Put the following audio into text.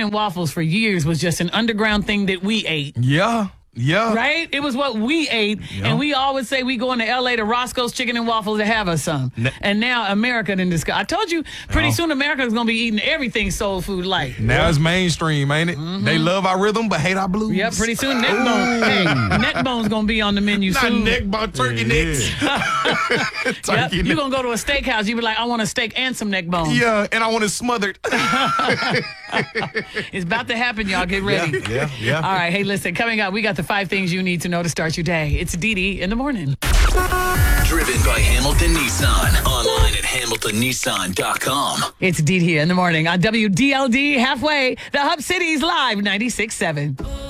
and waffles for years was just an underground thing that we ate. Yeah. Yeah. Right? It was what we ate. Yeah. And we always say we go into L.A. to Roscoe's Chicken and Waffles to have us some. And now America didn't discuss. I told you, pretty soon America is going to be eating everything soul food like. Now it's mainstream, ain't it? They love our rhythm, but hate our blues. Yep, pretty soon neck bone. Hey, neck bone's going to be on the menu Not soon. neck bone, turkey necks. Yep. You're going to go to a steakhouse. You be like, I want a steak and some neck bones. Yeah, and I want it smothered. It's about to happen, y'all. Get ready. Yeah. All right, hey, listen, coming up, we got the 5 things you need to know to start your day. It's Dee in the morning. Driven by Hamilton Nissan. Online at HamiltonNissan.com. It's Dee in the morning on WDLD halfway, the Hub City's Live 96.7.